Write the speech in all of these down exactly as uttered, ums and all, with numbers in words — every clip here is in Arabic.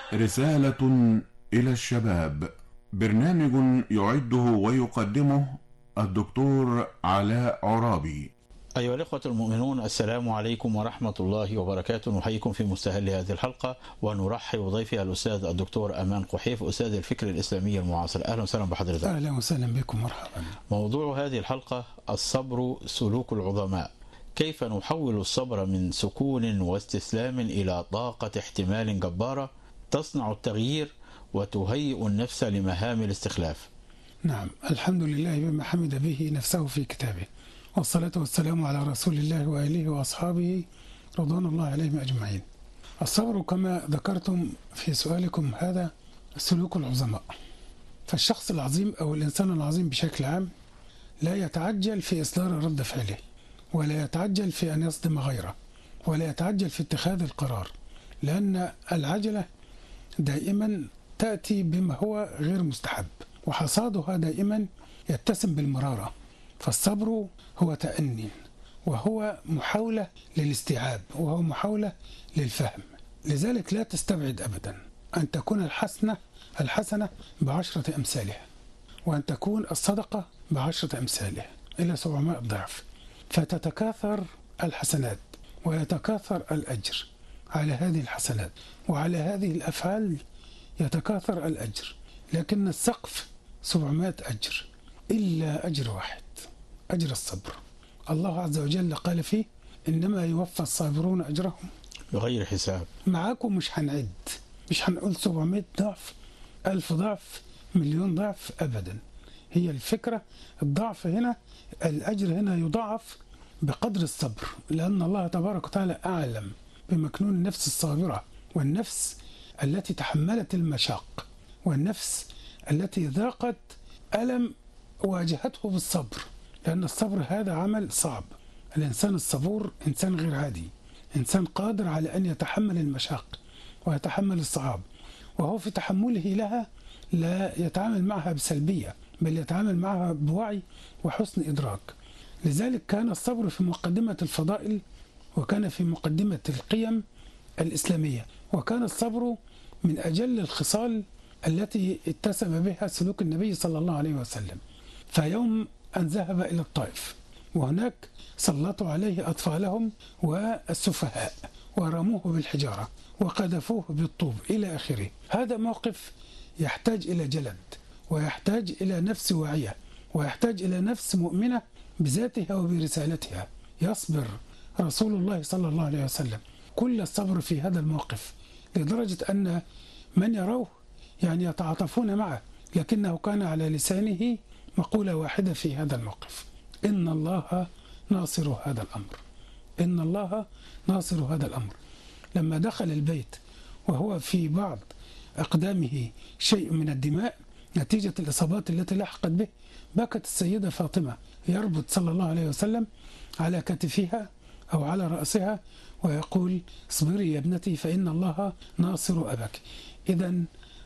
رسالة إلى الشباب، برنامج يعده ويقدمه الدكتور علاء عرابي. أيها الإخوة المؤمنون، السلام عليكم ورحمة الله وبركاته. نحييكم في مستهل هذه الحلقة ونرحب بضيفها الأستاذ الدكتور أمان قحيف، أستاذ الفكر الإسلامي المعاصر. أهلا وسهلا بحضرتك. أهلا وسهلا بكم، مرحبا. موضوع هذه الحلقة: الصبر سلوك العظماء. كيف نحول الصبر من سكون واستسلام إلى طاقة احتمال جبارة تصنع التغيير وتهيئ النفس لمهام الاستخلاف؟ نعم، الحمد لله بما حمد به نفسه في كتابه، والصلاة والسلام على رسول الله وآله وأصحابه رضوان الله عليهم أجمعين. الصبر كما ذكرتم في سؤالكم هذا سلوك العظماء. فالشخص العظيم أو الإنسان العظيم بشكل عام لا يتعجل في إصدار رد فعله، ولا يتعجل في أن يصدم غيره، ولا يتعجل في اتخاذ القرار، لأن العجلة دائما تأتي بما هو غير مستحب، وحصادها دائما يتسم بالمرارة. فالصبر هو تأني، وهو محاولة للاستيعاب، وهو محاولة للفهم. لذلك لا تستبعد أبدا أن تكون الحسنة الحسنة بعشرة أمثالها، وأن تكون الصدقة بعشرة أمثالها إلى سبعمائة ضعف، فتتكاثر الحسنات ويتكاثر الأجر على هذه الحسنات، وعلى هذه الأفعال يتكاثر الأجر. لكن السقف سبعمائة أجر إلا أجر واحد، أجر الصبر. الله عز وجل قال فيه: إنما يوفى الصابرون أجرهم بغير حساب. معاكم مش هنعد، مش هنقول سبعمائة ضعف، ألف ضعف، مليون ضعف، أبدا. هي الفكرة الضعف هنا، الأجر هنا يضاعف بقدر الصبر، لأن الله تبارك وتعالى أعلم بمكنون النفس الصابرة، والنفس التي تحملت المشاق، والنفس التي ذاقت ألم واجهته بالصبر، لأن الصبر هذا عمل صعب. الإنسان الصبور إنسان غير عادي، إنسان قادر على أن يتحمل المشاق ويتحمل الصعاب، وهو في تحمله لها لا يتعامل معها بسلبية، بل يتعامل معها بوعي وحسن إدراك. لذلك كان الصبر في مقدمة الفضائل، وكان في مقدمة القيم الإسلامية، وكان الصبر من أجل الخصال التي اتسم بها سلوك النبي صلى الله عليه وسلم. فيوم أن ذهب إلى الطائف، وهناك سلطوا عليه أطفالهم والسفهاء ورموه بالحجارة وقذفوه بالطوب إلى آخره. هذا موقف يحتاج إلى جلد، ويحتاج إلى نفس واعية، ويحتاج إلى نفس مؤمنة بذاتها وبرسالتها. يصبر رسول الله صلى الله عليه وسلم كل الصبر في هذا الموقف، لدرجة أن من يروه يعني يتعاطفون معه، لكنه كان على لسانه مقولة واحدة في هذا الموقف: إن الله ناصر هذا الأمر، إن الله ناصر هذا الأمر. لما دخل البيت وهو في بعض أقدامه شيء من الدماء نتيجة الإصابات التي لحقت به، بكت السيدة فاطمة يربط صلى الله عليه وسلم على كتفها أو على رأسها ويقول: اصبري يا ابنتي فإن الله ناصر أبك. إذن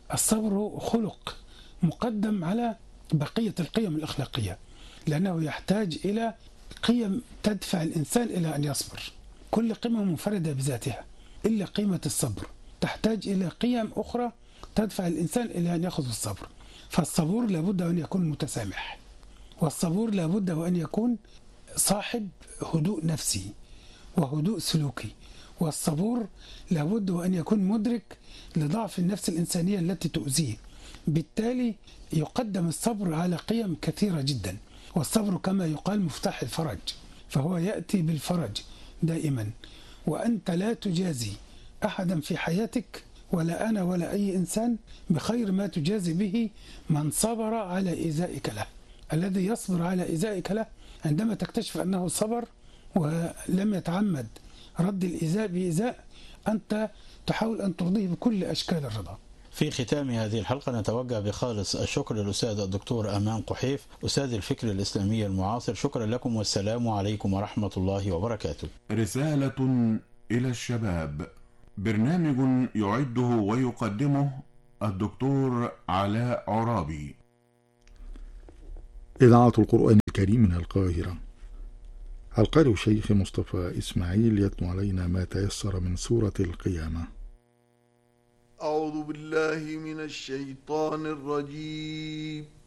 الصبر خلق مقدم على بقية القيم الأخلاقية، لأنه يحتاج إلى قيم تدفع الإنسان إلى أن يصبر. كل قيمة منفردة بذاتها، إلا قيمة الصبر تحتاج إلى قيم أخرى تدفع الإنسان إلى أن يأخذ الصبر. فالصبور لابد أن يكون متسامح، والصبور لابد أن يكون صاحب هدوء نفسي وهدوء سلوكي، والصبور لابد أن يكون مدرك لضعف النفس الإنسانية التي تؤذيه. بالتالي يقدم الصبر على قيم كثيرة جدا، والصبر كما يقال مفتاح الفرج، فهو يأتي بالفرج دائما. وأنت لا تجازي أحدا في حياتك، ولا أنا ولا أي إنسان، بخير ما تجازي به من صبر على إيذائك له. الذي يصبر على إيذائك له عندما تكتشف أنه صبر ولم يتعمد رد الإيذاء بإيذاء، أنت تحاول أن ترضيه بكل أشكال الرضا. في ختام هذه الحلقة نتوجه بخالص الشكر للأستاذ الدكتور أمان قحيف، أستاذ الفكر الإسلامي المعاصر. شكرا لكم، والسلام عليكم ورحمة الله وبركاته. رسالة إلى الشباب، برنامج يعده ويقدمه الدكتور علاء عرابي. إذاعة القرآن الكريم من القاهرة. القارئ الشيخ مصطفى إسماعيل يتلو علينا ما تيسر من سورة القيامة. أعوذ بالله من الشيطان الرجيم